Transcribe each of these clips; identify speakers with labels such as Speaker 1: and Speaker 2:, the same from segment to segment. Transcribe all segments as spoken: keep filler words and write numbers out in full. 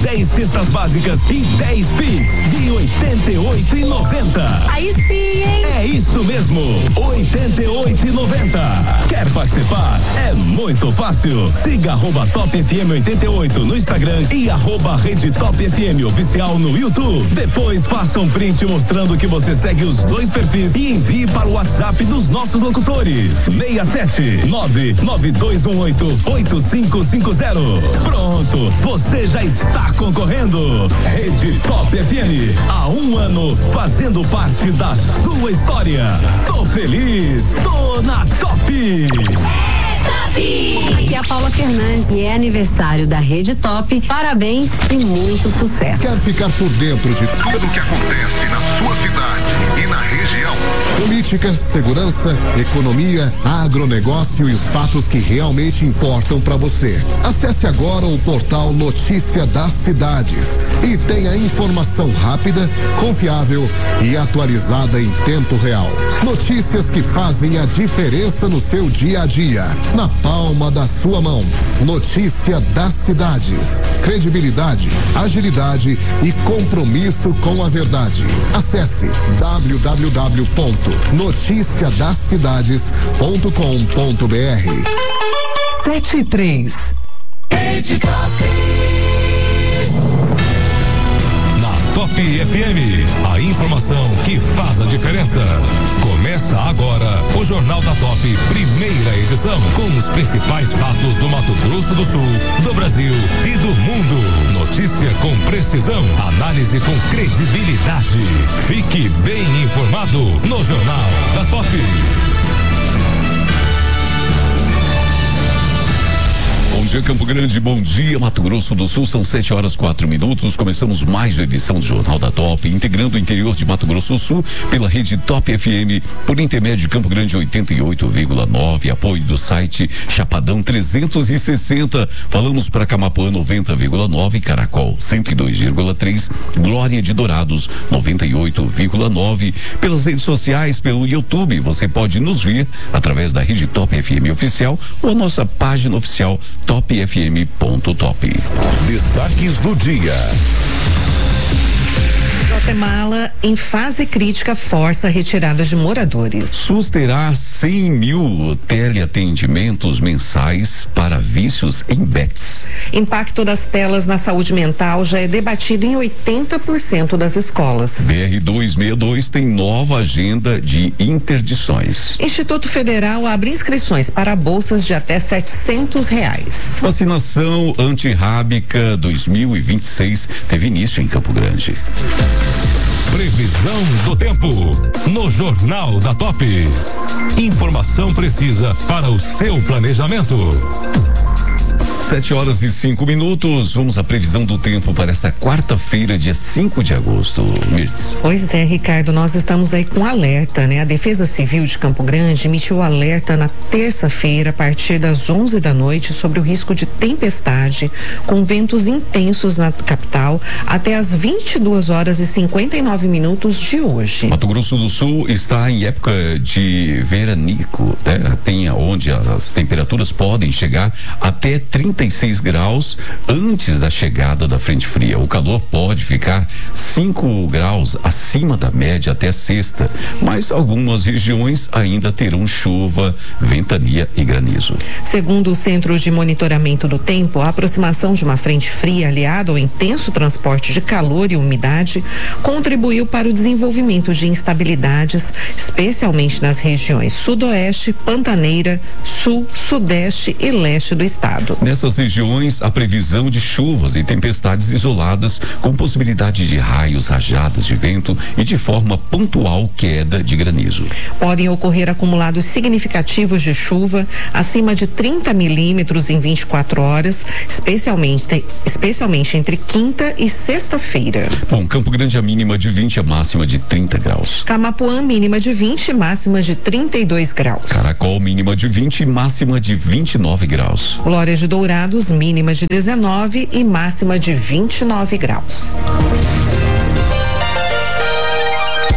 Speaker 1: dez cestas básicas e dez Pix de oitenta e oito e noventa.
Speaker 2: Aí sim, hein?
Speaker 1: É isso mesmo, oitenta e oito e noventa. Quer participar? É muito fácil. Siga arroba Top F M oitenta e oito no Instagram e arroba Rede Top F M Oficial no YouTube. Depois faça um print mostrando que você segue os dois perfis e envie para o WhatsApp dos nossos locutores. seis sete nove nove dois um oito oito cinco cinco zero. Pronto, você já está concorrendo. Rede Top F M, há um ano fazendo parte da sua história. Tô feliz, tô na Top.
Speaker 2: Aqui é a Paula Fernandes e é aniversário da Rede Top. Parabéns e muito sucesso.
Speaker 3: Quer ficar por dentro de
Speaker 4: tudo o que acontece na sua cidade e na região?
Speaker 3: Política, segurança, economia, agronegócio e os fatos que realmente importam para você. Acesse agora o portal Notícia das Cidades e tenha informação rápida, confiável e atualizada em tempo real. Notícias que fazem a diferença no seu dia a dia, na palma da sua mão. Notícia das Cidades. Credibilidade, agilidade e compromisso com a verdade. Acesse w w w ponto notícia das cidades ponto com ponto b r.
Speaker 5: Sete e três.
Speaker 1: Rede Top. Na Top F M, a informação que faz a diferença. Começa agora o Jornal da Top, primeira edição, com os principais fatos do Mato Grosso do Sul, do Brasil e do mundo. Notícia com precisão, análise com credibilidade. Fique bem informado no Jornal da Top.
Speaker 6: Bom dia, Campo Grande, bom dia, Mato Grosso do Sul, são sete horas quatro minutos, começamos mais uma edição do Jornal da Top, integrando o interior de Mato Grosso do Sul pela rede Top F M, por intermédio de Campo Grande oitenta e oito vírgula nove, apoio do site Chapadão trezentos e sessenta, falamos para Camapuã noventa vírgula nove, Caracol cento e dois vírgula três, Glória de Dourados noventa e oito vírgula nove, pelas redes sociais, pelo YouTube, você pode nos ver através da rede Top F M Oficial ou a nossa página oficial top f m ponto top.
Speaker 1: Destaques do dia.
Speaker 5: Guatemala, em fase crítica, força a retirada de moradores.
Speaker 6: SUS terá cem mil teleatendimentos mensais para vícios em bets.
Speaker 5: Impacto das telas na saúde mental já é debatido em oitenta por cento das escolas.
Speaker 6: B R duzentos e sessenta e dois tem nova agenda de interdições.
Speaker 5: Instituto Federal abre inscrições para bolsas de até setecentos reais.
Speaker 6: Vacinação antirrábica dois mil e vinte e seis teve início em Campo Grande.
Speaker 1: Previsão do tempo no Jornal da Top. Informação precisa para o seu planejamento.
Speaker 6: Sete horas e cinco minutos, vamos à previsão do tempo para essa quarta-feira, dia cinco de agosto, Mirtz.
Speaker 5: Pois é, Ricardo, nós estamos aí com alerta, né? A Defesa Civil de Campo Grande emitiu alerta na terça-feira, a partir das onze da noite, sobre o risco de tempestade, com ventos intensos na capital, até as vinte e duas horas e cinquenta e nove minutos de hoje.
Speaker 6: Mato Grosso do Sul está em época de veranico, né? Tem onde as temperaturas podem chegar até trinta e seis graus antes da chegada da frente fria. O calor pode ficar cinco graus acima da média até sexta, mas algumas regiões ainda terão chuva, ventania e granizo.
Speaker 5: Segundo o Centro de Monitoramento do Tempo, a aproximação de uma frente fria aliada ao intenso transporte de calor e umidade contribuiu para o desenvolvimento de instabilidades, especialmente nas regiões sudoeste, pantaneira, sul, sudeste e leste do estado.
Speaker 6: Nessas regiões, a previsão de chuvas e tempestades isoladas, com possibilidade de raios, rajadas de vento e de forma pontual queda de granizo.
Speaker 5: Podem ocorrer acumulados significativos de chuva acima de trinta milímetros em vinte e quatro horas, especialmente, especialmente entre quinta e sexta-feira.
Speaker 6: Bom, Campo Grande a mínima de vinte, a máxima de trinta graus.
Speaker 5: Camapuã mínima de vinte, máxima de trinta e dois graus.
Speaker 6: Caracol mínima de vinte, máxima de vinte e nove graus.
Speaker 5: Glória de Dourados, mínima de dezenove e máxima de vinte e nove graus.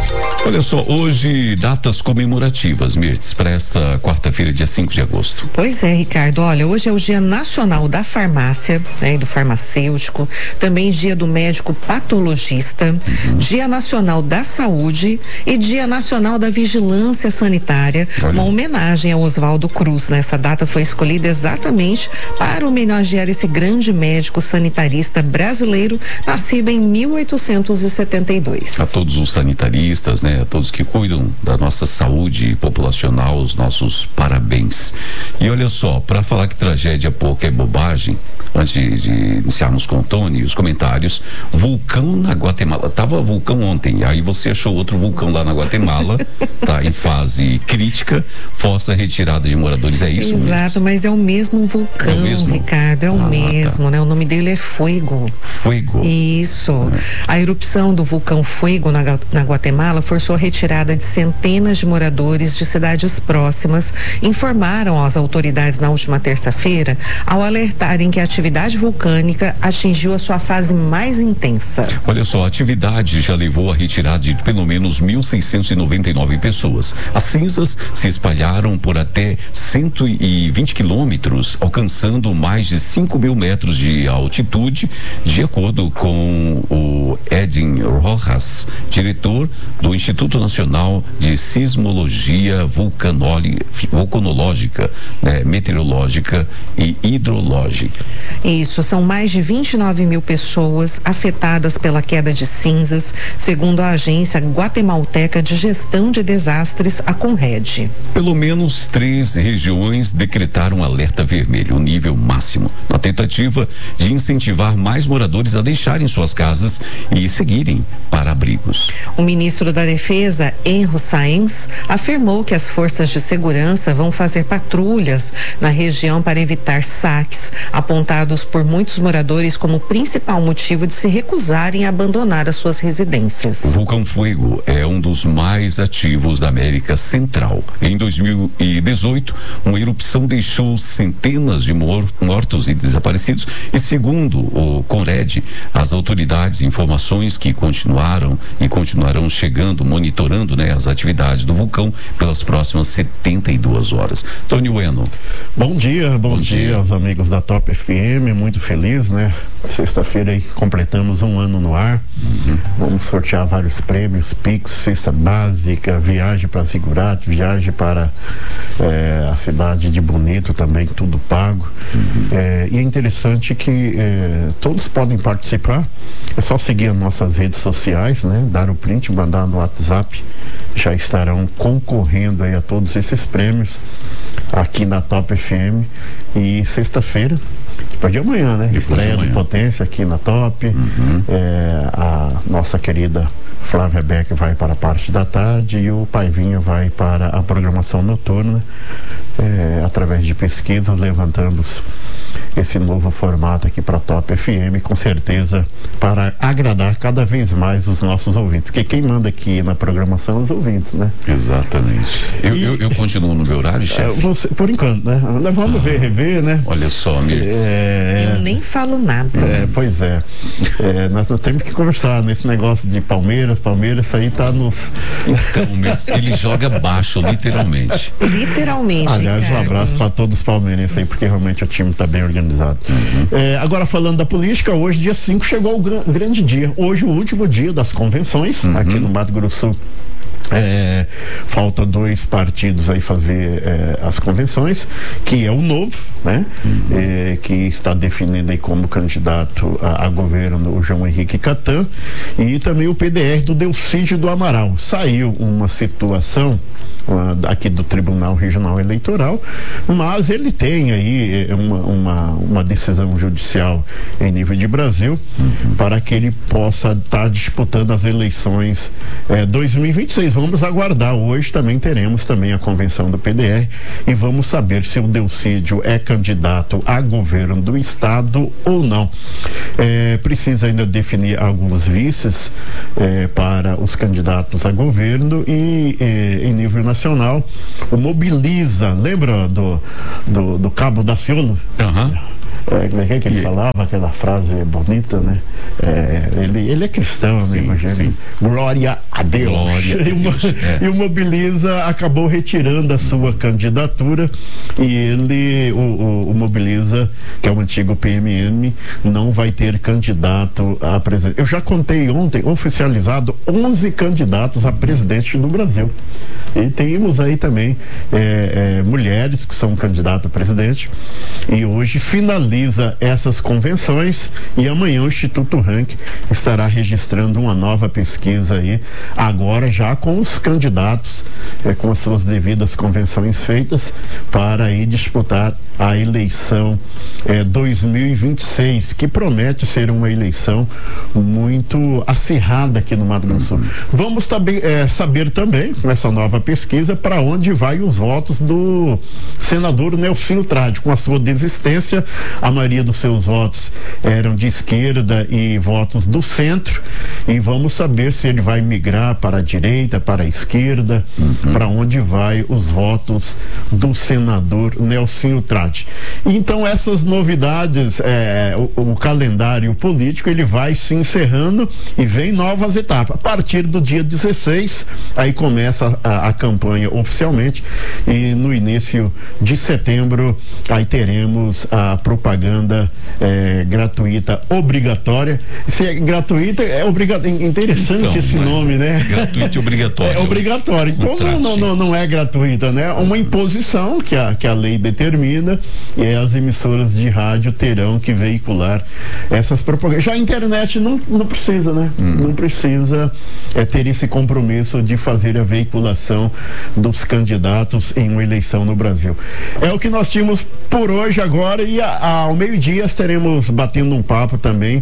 Speaker 6: Olha só, hoje datas comemorativas, Mirtz, para esta quarta-feira, dia cinco de agosto.
Speaker 5: Pois é, Ricardo, olha, hoje é o Dia Nacional da Farmácia, né, e do farmacêutico, também Dia do Médico Patologista, uhum. Dia Nacional da Saúde e Dia Nacional da Vigilância Sanitária, olha. Uma homenagem ao Oswaldo Cruz, né? Essa data foi escolhida exatamente para homenagear esse grande médico sanitarista brasileiro, nascido em mil oitocentos e setenta e dois.
Speaker 6: A todos os sanitaristas, né? A todos que cuidam da nossa saúde populacional, os nossos parabéns. E olha só, para falar que tragédia pouco é bobagem, antes de, de iniciarmos com o Tony, os comentários, vulcão na Guatemala, tava vulcão ontem, aí você achou outro vulcão lá na Guatemala, tá em fase crítica, força retirada de moradores, é isso?
Speaker 5: Exato, mesmo? Mas é o mesmo vulcão, é o mesmo? Ricardo, é o ah, mesmo, tá. né? O nome dele é Fuego.
Speaker 6: Fuego.
Speaker 5: Isso. É. A erupção do vulcão Fuego na, na Guatemala forçou a retirada de centenas de moradores de cidades próximas, informaram às autoridades na última terça-feira, ao alertarem que a atividade vulcânica atingiu a sua fase mais intensa.
Speaker 6: Olha só, a atividade já levou a retirada de pelo menos mil seiscentos e noventa e nove pessoas. As cinzas se espalharam por até cento e vinte quilômetros, alcançando mais de cinco mil metros de altitude, de acordo com o Edin Rojas, diretor do Instituto Nacional de Sismologia Vulcanológica, né, Meteorológica e Hidrológica.
Speaker 5: Isso, são mais de vinte e nove mil pessoas afetadas pela queda de cinzas, segundo a agência guatemalteca de gestão de desastres, a Conred.
Speaker 6: Pelo menos três regiões decretaram alerta vermelho, o nível máximo, na tentativa de incentivar mais moradores a deixarem suas casas e seguirem para abrigos.
Speaker 5: O ministro da Defesa, Henro Sainz, afirmou que as forças de segurança vão fazer patrulhas na região para evitar saques, apontados por muitos moradores como principal motivo de se recusarem a abandonar as suas residências.
Speaker 6: O vulcão Fuego é um dos mais ativos da América Central. Em dois mil e dezoito, uma erupção deixou centenas de mor- mortos e desaparecidos e, segundo o Conred, as autoridades, informações que continuaram e continuarão chegando, monitorando, né, as atividades do vulcão pelas próximas setenta e duas horas. Tony Bueno.
Speaker 7: Bom dia, bom, bom dia. dia aos amigos da Top F M, muito feliz, né? Sexta-feira aí completamos um ano no ar. Uhum. Vamos sortear vários prêmios, Pix, cesta básica, viagem para Zigurate, viagem para é, a cidade de Bonito também, tudo pago. Uhum. É, e é interessante que é, todos podem participar, é só seguir as nossas redes sociais, né? Dar o print, mandar no WhatsApp, já estarão concorrendo aí a todos esses prêmios aqui na Top F M. E sexta-feira, depois de amanhã, né? Depois Estreia do Potência aqui na Top. Uhum. É, a nossa querida Flávia Beck vai para a parte da tarde e o Paivinha vai para a programação noturna, é, através de pesquisas, levantando esse novo formato aqui para a Top F M, com certeza para agradar cada vez mais os nossos ouvintes, porque quem manda aqui na programação são os ouvintes, né?
Speaker 6: Exatamente. Eu, e, eu, eu continuo no meu horário, chefe?
Speaker 7: É, você, por enquanto, né? Vamos ah, ver, rever, né?
Speaker 6: Olha só, Mirtz.
Speaker 5: É, eu nem falo nada.
Speaker 7: É, pois é. é. Nós temos que conversar nesse negócio de Palmeiras, Palmeiras, isso aí tá nos...
Speaker 6: Então, Mirtz, ele joga baixo, literalmente.
Speaker 5: Literalmente,
Speaker 7: aliás,
Speaker 5: Ricardo.
Speaker 7: Um abraço para todos os palmeirenses aí, porque realmente o time tá bem organizado. Uhum. É, agora, falando da política, hoje, dia cinco, chegou o gran- grande dia. Hoje, o último dia das convenções, uhum. aqui no Mato Grosso Sul. É, falta dois partidos aí fazer é, as convenções, que é o Novo, né? Uhum. É, que está definindo aí como candidato a, a governo o João Henrique Catan, e também o P D R do Delcídio do Amaral. Saiu uma situação uh, aqui do Tribunal Regional Eleitoral, mas ele tem aí uma, uma, uma decisão judicial em nível de Brasil, uhum. para que ele possa estar tá disputando as eleições é, dois mil e vinte e seis. Vamos aguardar. Hoje também teremos também a convenção do P D R e vamos saber se o Delcídio é candidato a governo do estado ou não. É, precisa ainda definir alguns vices é, para os candidatos a governo e é, em nível nacional o Mobiliza, lembra do, do, do Cabo Daciolo?
Speaker 6: Aham. Uhum.
Speaker 7: É, como é que ele falava aquela frase bonita, né? É, ele, ele é cristão, sim, né? Imagina. Glória a Deus. Glória a Deus. E, é. e o Mobiliza acabou retirando a sua candidatura e ele, o, o, o Mobiliza, que é o antigo P M M, não vai ter candidato a presidente. Eu já contei ontem, oficializado, onze candidatos a presidente do Brasil. E temos aí também é, é, mulheres que são candidatas a presidente. E hoje finaliza essas convenções e amanhã o Instituto Rank estará registrando uma nova pesquisa aí, agora já com os candidatos, é, com as suas devidas convenções feitas, para aí disputar a eleição é, dois mil e vinte e seis, que promete ser uma eleição muito acirrada aqui no Mato Grosso do Sul. Vamos saber, é, saber também, nessa nova pesquisa, para onde vai os votos do senador Nelsinho Trade. Com a sua desistência, a maioria dos seus votos eram de esquerda e votos do centro, e vamos saber se ele vai migrar para a direita, para a esquerda, uhum. para onde vai os votos do senador Nelsinho Trade. Então essas novidades, é, o, o calendário político, ele vai se encerrando e vem novas etapas. A partir do dia dezesseis, aí começa a, a campanha oficialmente, e no início de setembro aí teremos a propaganda é, gratuita obrigatória. Se é gratuita, é obrigatório. Interessante então, esse nome, né?
Speaker 6: Gratuito e obrigatório.
Speaker 7: É obrigatório. Então não, não, não, não é gratuita, né? Uma imposição que a, que a lei determina, e as emissoras de rádio terão que veicular essas propagandas. Já a internet não, não precisa, né? Hum. Não precisa é, ter esse compromisso de fazer a veiculação dos candidatos em uma eleição no Brasil. É o que nós tínhamos por hoje agora, e a, a, ao meio-dia estaremos batendo um papo também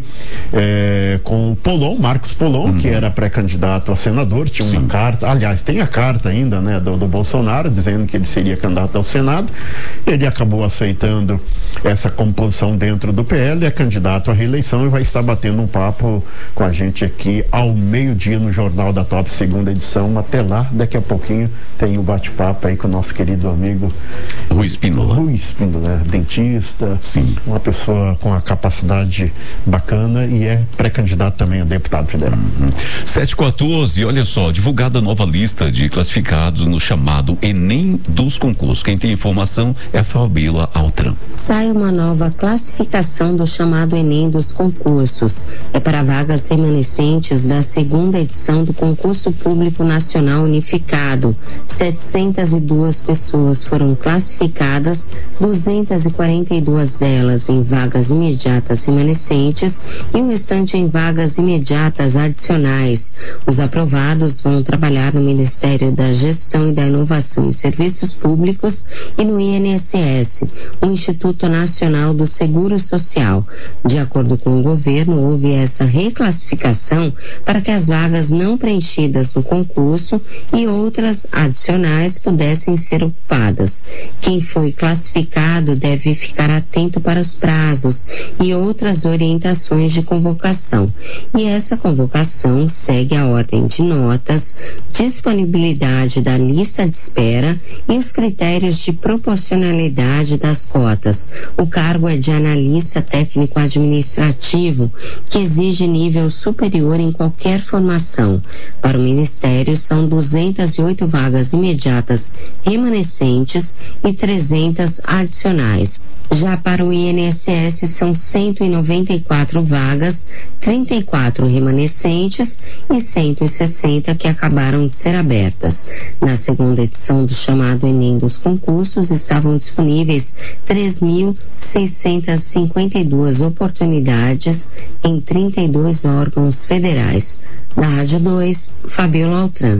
Speaker 7: é, com o Polon, Marcos Polon, uhum. que era pré-candidato a senador, tinha Sim. uma carta, aliás, tem a carta ainda, né, do, do Bolsonaro, dizendo que ele seria candidato ao Senado. Ele acabou aceitando essa composição dentro do P L, é candidato à reeleição e vai estar batendo um papo com a gente aqui ao meio-dia no Jornal da Top, segunda edição. Até lá, daqui a pouquinho tem o um bate-papo aí com o nosso querido amigo
Speaker 6: Rui Espíndola.
Speaker 7: Rui Espíndola, dentista, Sim. uma pessoa com a capacidade bacana e é pré-candidato também a deputado federal.
Speaker 6: Uhum. sete e quatorze, olha só, divulgada a nova lista de classificados no chamado Enem dos concursos. Quem tem informação é a Fabíola Altran.
Speaker 8: Sai uma nova classificação do chamado Enem dos concursos. É para vagas remanescentes da segunda edição do Concurso Público Nacional Unificado. setecentas e duas pessoas foram classificadas, duzentas e quarenta e duas delas em vagas imediatas remanescentes e o restante em vagas imediatas adicionais. Os aprovados vão trabalhar no Ministério da Gestão e da Inovação em Serviços Públicos e no I N S S, o Instituto Nacional do Seguro Social. De acordo com o governo, houve essa reclassificação para que as vagas não preenchidas no concurso e outras adicionais pudessem ser ocupadas. Quem foi classificado deve ficar atento para os prazos e outras orientações de convocação. E essa convocação segue a ordem de notas, disponibilidade da lista de espera e os critérios de proporcionalidade das cotas. O cargo é de analista técnico administrativo, que exige nível superior em qualquer formação. Para o Ministério, são duzentas e oito vagas imediatas remanescentes e trezentas adicionais. Já para o I N S S são cento e noventa e quatro vagas, trinta e quatro remanescentes e cento e sessenta que acabaram de ser abertas. Na segunda edição do chamado Enem dos concursos estavam disponíveis três mil seiscentas e cinquenta e duas oportunidades em trinta e dois órgãos federais. Da Rádio dois, Fabíola Altran.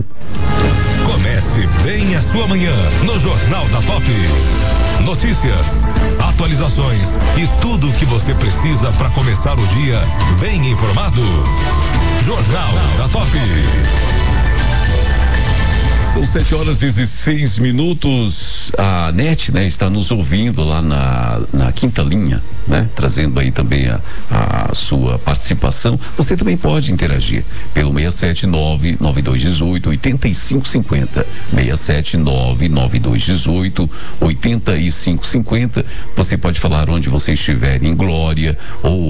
Speaker 1: Comece bem a sua manhã no Jornal da Top. Notícias, atualizações e tudo o que você precisa para começar o dia bem informado. Jornal da Top.
Speaker 6: São sete horas e dezesseis minutos. A NET, né, está nos ouvindo lá na, na quinta linha, né? Trazendo aí também a, a sua participação. Você também pode interagir pelo seis sete nove, nove dois um oito, oito cinco cinco zero. seis sete nove, nove dois um oito, oito cinco cinco zero. Você pode falar onde você estiver, em Glória ou